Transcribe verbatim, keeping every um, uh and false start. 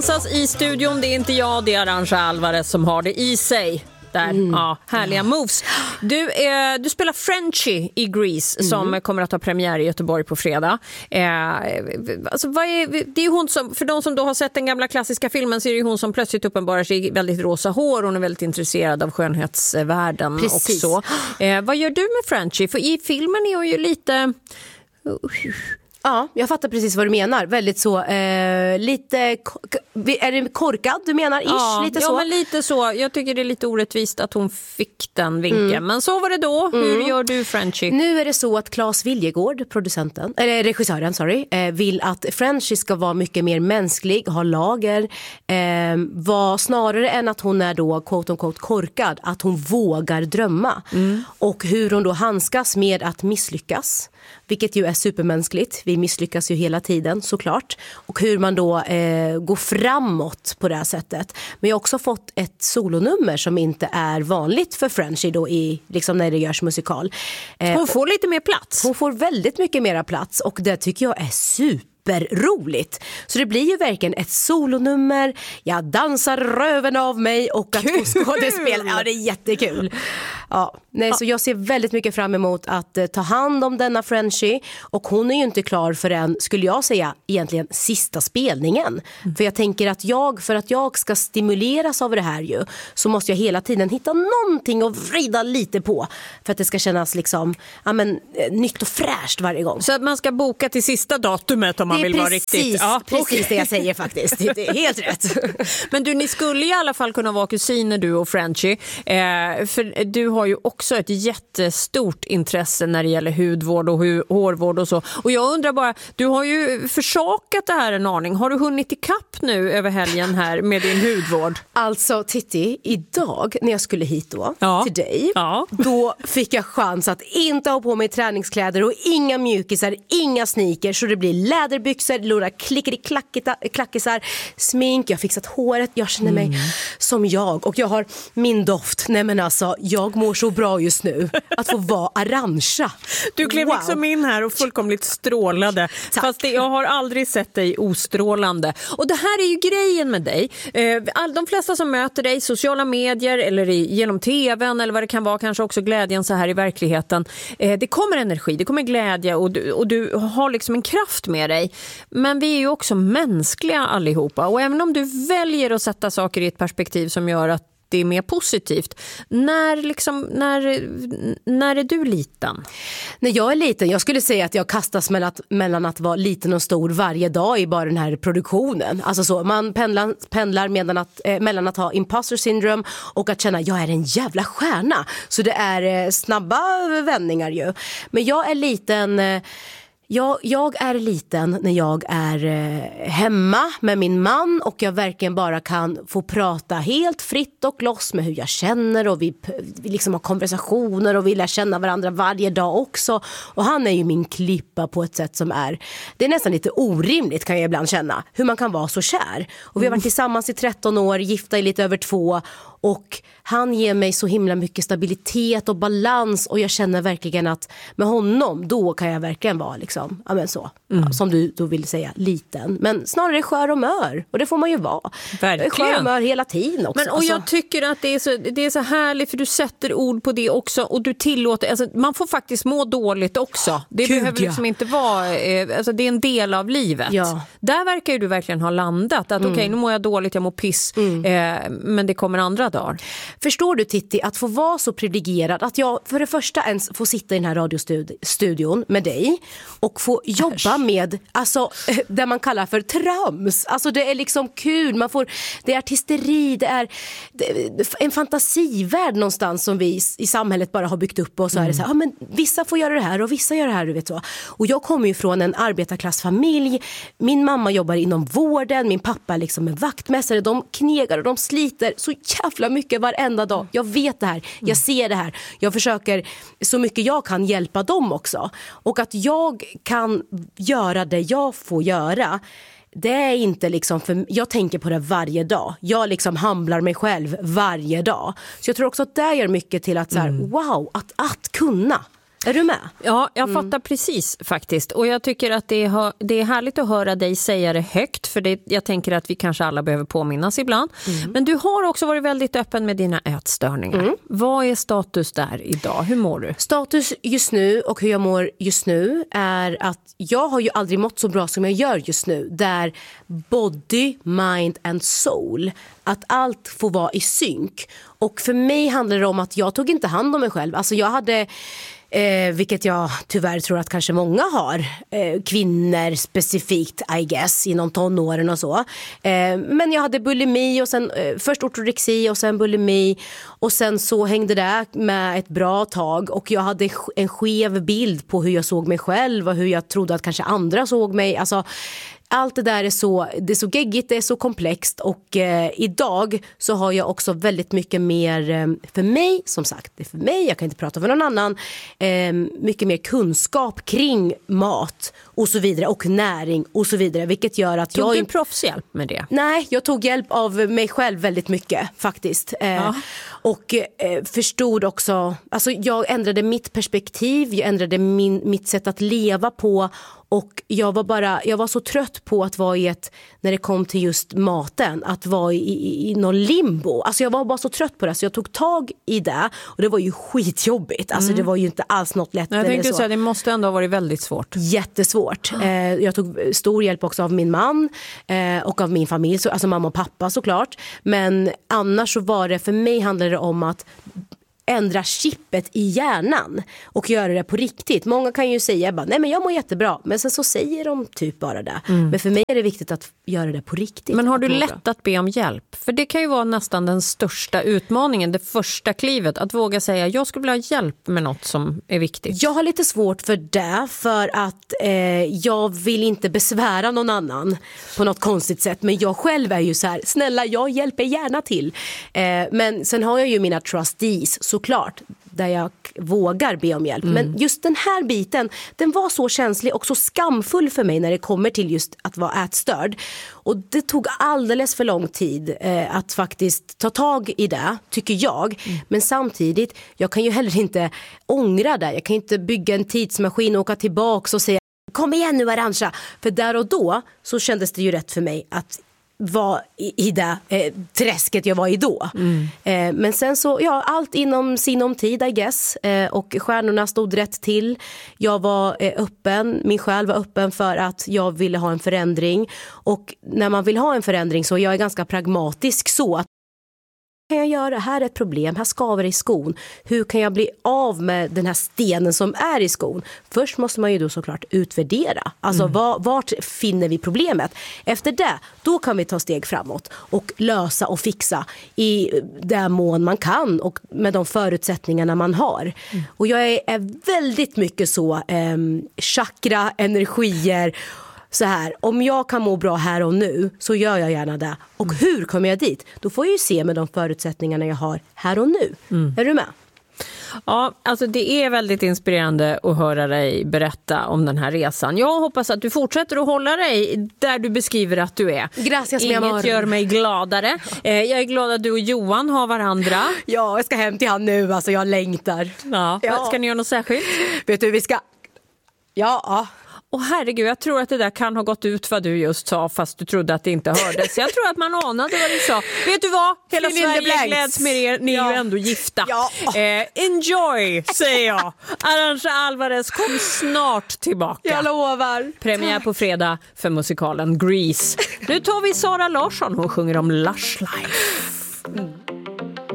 I studion, det är inte jag, det är Arantxa Alvarez som har det i sig. Där, mm. ja, härliga moves. Du, eh, du spelar Frenchie i Grease mm. som kommer att ha premiär i Göteborg på fredag. Eh, alltså, vad är, det är hon som, för de som då har sett den gamla klassiska filmen så är det hon som plötsligt uppenbarar sig i väldigt rosa hår. Hon är väldigt intresserad av skönhetsvärlden. Precis. Också. Eh, vad gör du med Frenchie? För i filmen är hon ju lite... Ja, jag fattar precis vad du menar. Väldigt så, eh, lite, är det korkad du menar? Ish, ja, lite ja, så. men lite så. Jag tycker det är lite orättvist att hon fick den vinkeln. Mm. Men så var det då. Hur mm. gör du Frenchie? Nu är det så att Claes Viljegård, producenten, eller regissören, sorry, eh, vill att Frenchie ska vara mycket mer mänsklig, ha lager. Eh, var snarare än att hon är då quote on quote korkad, att hon vågar drömma. Mm. Och hur hon då handskas med att misslyckas. Vilket ju är supermänskligt. Vi misslyckas ju hela tiden såklart. Och hur man då eh, går framåt på det här sättet. Men jag har också fått ett solonummer som inte är vanligt för Frenchie då i, liksom när det görs musikal. Eh, hon får lite mer plats. Hon får väldigt mycket mera plats och det tycker jag är super. Roligt. Så det blir ju verkligen ett solonummer. Jag dansar röven av mig och att få skådespel. Ja, det är jättekul. Ja, nej, ja. Så jag ser väldigt mycket fram emot att uh, ta hand om denna Frenchie. Och hon är ju inte klar förrän, skulle jag säga, egentligen sista spelningen. Mm. För jag tänker att jag, för att jag ska stimuleras av det här ju, så måste jag hela tiden hitta någonting att vrida lite på. För att det ska kännas liksom, ja men, nytt och fräscht varje gång. Så att man ska boka till sista datumet om man vill precis, vara riktigt. Ja, precis okay. Det jag säger faktiskt. Det är helt rätt. Men du, ni skulle i alla fall kunna vara kusiner du och Frenchie. Eh, för du har ju också ett jättestort intresse när det gäller hudvård och hu- hårvård och så. Och jag undrar bara, du har ju försakat det här en aning. Har du hunnit i kapp nu över helgen här med din hudvård? Alltså Titti, idag när jag skulle hit då ja. till dig, ja. då fick jag chans att inte ha på mig träningskläder och inga mjukisar, inga sneakers, så det blir läderbyxor, lura klickeri-klackisar, smink, jag har fixat håret, jag känner mig mm. som jag och jag har min doft. Nej men alltså, jag mår så bra just nu att få vara Arantxa. Du klev wow. liksom in här och fullkomligt strålade. Tack. Fast det, jag har aldrig sett dig ostrålande. Och det här är ju grejen med dig. All, de flesta som möter dig, sociala medier eller i, genom tvn eller vad det kan vara, kanske också glädjen så här i verkligheten. Det kommer energi, det kommer glädje och du, och du har liksom en kraft med dig. Men vi är ju också mänskliga allihopa. Och även om du väljer att sätta saker i ett perspektiv som gör att det är mer positivt. När, liksom, när, när är du liten? När jag är liten, jag skulle säga att jag kastas mellan att, mellan att vara liten och stor varje dag i bara den här produktionen. Alltså så, man pendlar, pendlar mellan, att, eh, mellan att ha imposter syndrome och att känna jag är en jävla stjärna. Så det är eh, snabba vändningar ju. Men jag är liten... Eh, Jag, jag är liten när jag är eh, hemma med min man och jag verkligen bara kan få prata helt fritt och loss med hur jag känner och vi, vi liksom har konversationer och vi lär känna varandra varje dag också. Och han är ju min klippa på ett sätt som är, det är nästan lite orimligt kan jag ibland känna, hur man kan vara så kär. Och vi har varit tillsammans i tretton år, gifta i lite över två och han ger mig så himla mycket stabilitet och balans och jag känner verkligen att med honom då kan jag verkligen vara liksom, ja men så, mm. ja, som du då vill säga, liten. Men snarare skör och mör och det får man ju vara. Verkligen. Skör och mör hela tiden också. Men, och jag alltså, tycker att det är, så, det är så härligt för du sätter ord på det också och du tillåter, alltså, man får faktiskt må dåligt också. Det Gud, behöver liksom ja. inte vara, eh, alltså, det är en del av livet. Ja. Där verkar ju du verkligen ha landat. Att mm. okej, okay, nu mår jag dåligt, jag mår piss, mm. eh, men det kommer andra dagar. Förstår du Titti att få vara så privilegierad att jag för det första ens får sitta i den här radiostudion med dig och få jobba med alltså, det man kallar för trams. Alltså det är liksom kul, man får, det är artisteri, det är, det är en fantasivärld någonstans som vi i samhället bara har byggt upp och så är det så här, ja, men vissa får göra det här och vissa gör det här, du vet så. Och jag kommer ju från en arbetarklassfamilj, min mamma jobbar inom vården, min pappa liksom är vaktmästare, de knegar och de sliter så jävla mycket varenda dag. Jag vet det här, jag ser det här, jag försöker så mycket jag kan hjälpa dem också. Och att jag kan göra det jag får göra, det är inte liksom, för jag tänker på det varje dag. Jag liksom hamlar mig själv varje dag. Så jag tror också att det gör mycket till att så här, mm. wow, att, att kunna. Är du med? Ja, jag mm. fattar precis faktiskt. Och jag tycker att det är, det är härligt att höra dig säga det högt. För det, jag tänker att vi kanske alla behöver påminnas ibland. Mm. Men du har också varit väldigt öppen med dina ätstörningar. Mm. Vad är status där idag? Hur mår du? Status just nu och hur jag mår just nu är att jag har ju aldrig mått så bra som jag gör just nu. Där body, mind and soul, att allt får vara i synk. Och för mig handlar det om att jag tog inte hand om mig själv. Alltså jag hade... Eh, vilket jag tyvärr tror att kanske många har, eh, kvinnor specifikt I guess inom tonåren och så, eh, men jag hade bulimi och sen eh, först ortorexi och sen bulimi och sen så hängde det med ett bra tag och jag hade en skev bild på hur jag såg mig själv och hur jag trodde att kanske andra såg mig. Alltså allt det där är så, det är så geggigt, det är så komplext och eh, idag så har jag också väldigt mycket mer eh, för mig, som sagt, det är för mig, jag kan inte prata för någon annan, eh, mycket mer kunskap kring mat och så vidare och näring och så vidare, vilket gör att tog jag... Tog du proffshjälp med det? Nej, jag tog hjälp av mig själv väldigt mycket faktiskt. Eh, ja. Och eh, förstod också, alltså jag ändrade mitt perspektiv, jag ändrade min, mitt sätt att leva på. Och jag var bara, jag var så trött på att vara i ett, när det kom till just maten, att vara i, i, i någon limbo. Alltså jag var bara så trött på det så jag tog tag i det och det var ju skitjobbigt. Alltså mm. det var ju inte alls något lätt. Jag tänkte säga, det måste ändå ha varit väldigt svårt. Jättesvårt. Eh, jag tog stor hjälp också av min man eh, och av min familj, så, alltså mamma och pappa såklart. Men annars så var det, för mig handlade det om att ändra chippet i hjärnan och göra det på riktigt. Många kan ju säga bara, nej men jag mår jättebra, men sen så säger de typ bara det. Mm. Men för mig är det viktigt att göra det på riktigt. Men har du lätt att be om hjälp? För det kan ju vara nästan den största utmaningen, det första klivet, att våga säga, jag skulle vilja ha hjälp med något som är viktigt. Jag har lite svårt för det, för att eh, jag vill inte besvära någon annan på något konstigt sätt, men jag själv är ju så här, snälla, jag hjälper gärna till. Eh, men sen har jag ju mina trustees, såklart, där jag vågar be om hjälp. Mm. Men just den här biten, den var så känslig och så skamfull för mig när det kommer till just att vara ätstörd. Och det tog alldeles för lång tid eh, att faktiskt ta tag i det, tycker jag. Mm. Men samtidigt, jag kan ju heller inte ångra det. Jag kan inte bygga en tidsmaskin och åka tillbaka och säga, kom igen nu Arantxa. För där och då så kändes det ju rätt för mig att var i, i det eh, träsket jag var i då. Mm. Eh, men sen så, ja, allt inom sinom tid, I guess. Eh, och stjärnorna stod rätt till. Jag var eh, öppen, min själ var öppen för att jag ville ha en förändring. Och när man vill ha en förändring så jag är ganska pragmatisk så att kan jag göra? Här är ett problem, här skaver det i skon. Hur kan jag bli av med den här stenen som är i skon? Först måste man ju då såklart utvärdera. Alltså mm. var, vart finner vi problemet? Efter det, då kan vi ta steg framåt och lösa och fixa i den mån man kan och med de förutsättningarna man har. Mm. Och jag är, är väldigt mycket så eh, chakra, energier. Så här, om jag kan må bra här och nu så gör jag gärna det. Och mm. hur kommer jag dit? Då får jag ju se med de förutsättningarna jag har här och nu. Mm. Är du med? Ja, alltså det är väldigt inspirerande att höra dig berätta om den här resan. Jag hoppas att du fortsätter att hålla dig där du beskriver att du är. Gracias, Inget amor. Gör mig gladare. Jag är glad att du och Johan har varandra. Ja, jag ska hem till han nu. Alltså jag längtar. Ja. Ja. Ska ni göra något särskilt? Vet du, vi ska... Ja, Och herregud, jag tror att det där kan ha gått ut vad du just sa fast du trodde att det inte hördes. Jag tror att man anade vad du sa. Vet du vad? Hela Sverige gläds med er. Ni ja. är ju ändå gifta. Ja. Eh, enjoy, säger jag. Arantxa Alvarez kom snart tillbaka. Jag lovar. Premiär på fredag för musikalen Grease. Nu tar vi Sara Larsson. Hon sjunger om Lush Life.